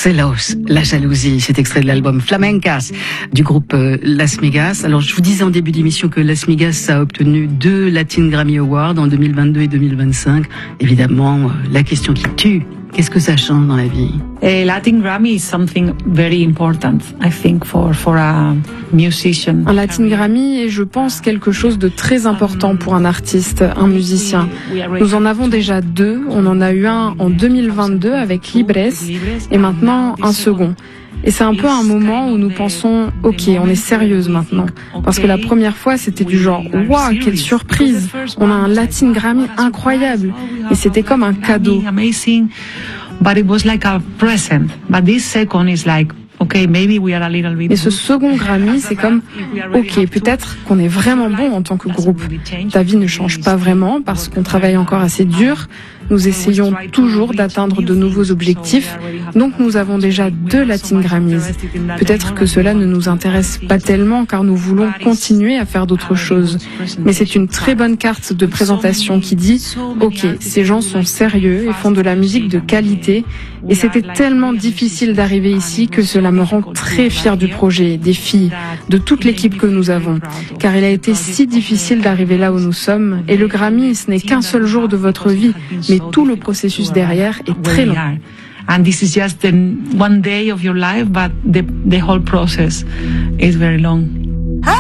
Celos, la jalousie, cet extrait de l'album Flamencas du groupe Las Migas. Alors je vous disais en début d'émission que Las Migas a obtenu 2 Latin Grammy Awards en 2022 et 2025. Évidemment, la question qui tue, qu'est-ce que ça change dans la vie? Latin Grammy is something very important, I think, for a musician. Un Latin Grammy est, je pense, quelque chose de très important pour un artiste, un musicien. Nous en avons déjà 2. On en a eu un en 2022 avec Libres et maintenant un second. Et c'est un peu un moment où nous pensons, ok, on est sérieuse maintenant. Parce que la première fois, c'était du genre, waouh, quelle surprise! On a un Latin Grammy incroyable. Et c'était comme un cadeau. But it was like a present. But this second is like, okay, maybe we are a little bit. Et ce second Grammy, c'est comme, ok, peut-être qu'on est vraiment bon en tant que groupe. Ta vie ne change pas vraiment parce qu'on travaille encore assez dur. Nous essayons toujours d'atteindre de nouveaux objectifs, donc nous avons déjà 2 Latin Grammys. Peut-être que cela ne nous intéresse pas tellement car nous voulons continuer à faire d'autres choses. Mais c'est une très bonne carte de présentation qui dit « Ok, ces gens sont sérieux et font de la musique de qualité ». Et c'était tellement difficile d'arriver ici que cela me rend très fière du projet, des filles, de toute l'équipe que nous avons. Car il a été si difficile d'arriver là où nous sommes. Et le Grammy, ce n'est qu'un seul jour de votre vie, mais tout le processus derrière est très long. And this is just one day of your life, but the whole process is very long.